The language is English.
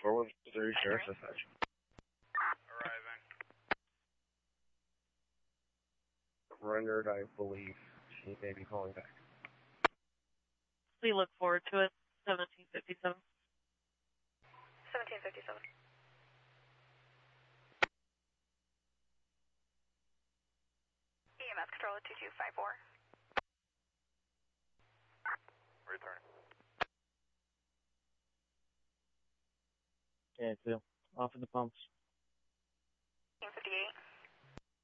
413 Sheriff's Dispatch. Arriving. Rendered, I believe. She may be calling back. We look forward to it. 1757. 1757. EMS control at 2254. Return. Okay, Phil. Off of the pumps.